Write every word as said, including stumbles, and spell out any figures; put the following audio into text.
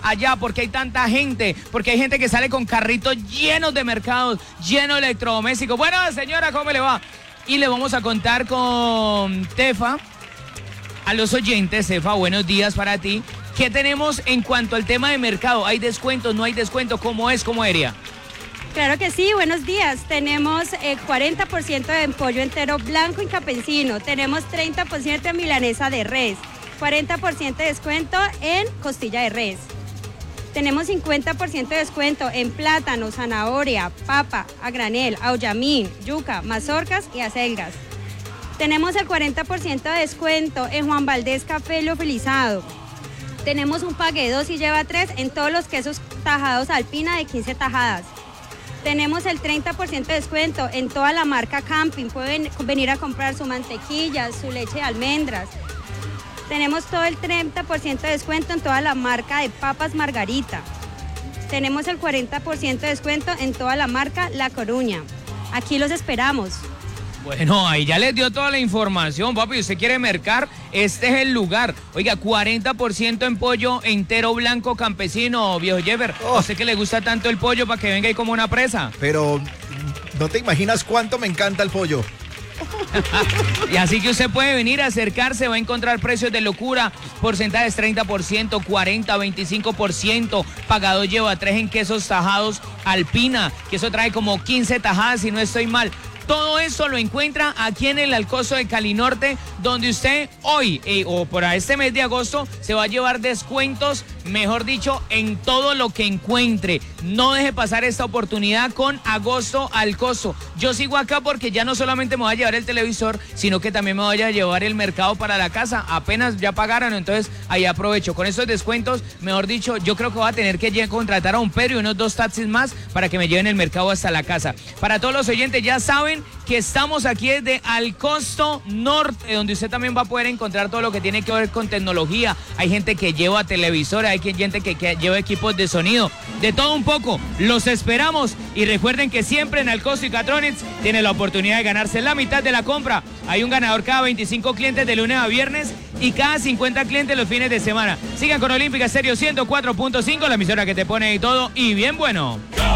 allá? ¿Por qué hay tanta gente? Porque hay gente que sale con carritos llenos de mercados, llenos de electrodomésticos. Bueno, señora, ¿cómo le va? Y le vamos a contar con Tefa, a los oyentes. Tefa, buenos días para ti. ¿Qué tenemos en cuanto al tema de mercado? ¿Hay descuentos? ¿No hay descuentos? ¿Cómo es? ¿Cómo iría? Claro que sí, buenos días. Tenemos el cuarenta por ciento de pollo entero blanco y campesino. Tenemos treinta por ciento de milanesa de res. cuarenta por ciento de descuento en costilla de res. Tenemos cincuenta por ciento de descuento en plátano, zanahoria, papa, a granel, auyamín, yuca, mazorcas y acelgas. Tenemos el cuarenta por ciento de descuento en Juan Valdés café liofilizado. Tenemos un pague dos y lleva tres en todos los quesos tajados Alpina de quince tajadas. Tenemos el treinta por ciento de descuento en toda la marca Camping. Pueden venir a comprar su mantequilla, su leche de almendras. Tenemos todo el treinta por ciento de descuento en toda la marca de papas Margarita. Tenemos el cuarenta por ciento de descuento en toda la marca La Coruña. Aquí los esperamos. Bueno, ahí ya les dio toda la información, papi. ¿Usted quiere mercar? Este es el lugar. Oiga, cuarenta por ciento en pollo entero blanco campesino, viejo Jeffer. Oh. ¿A usted que le gusta tanto el pollo para que venga ahí como una presa? Pero no te imaginas cuánto me encanta el pollo. Y así que usted puede venir a acercarse, va a encontrar precios de locura, porcentajes treinta por ciento, cuarenta, veinticinco por ciento, pagado lleva tres en quesos tajados Alpina, que eso trae como quince tajadas si no estoy mal. Todo eso lo encuentra aquí en el Alcosto de Cali Norte, donde usted hoy eh, o por este mes de agosto se va a llevar descuentos, mejor dicho, en todo lo que encuentre. No deje pasar esta oportunidad con Agosto al Costo. Yo sigo acá porque ya no solamente me voy a llevar el televisor, sino que también me voy a llevar el mercado para la casa. Apenas ya pagaron, entonces ahí aprovecho. Con estos descuentos, mejor dicho, yo creo que voy a tener que contratar a un Pedro y unos dos taxis más para que me lleven el mercado hasta la casa. Para todos los oyentes, ya saben que estamos aquí desde Alcosto Norte, donde usted también va a poder encontrar todo lo que tiene que ver con tecnología. Hay gente que lleva televisores, hay gente que, que lleva equipos de sonido, de todo un poco. Los esperamos y recuerden que siempre en Alcosto y Catronics tiene la oportunidad de ganarse la mitad de la compra. Hay un ganador cada veinticinco clientes de lunes a viernes y cada cincuenta clientes los fines de semana. Sigan con Olímpica Estéreo ciento cuatro punto cinco, la emisora que te pone y todo y bien bueno.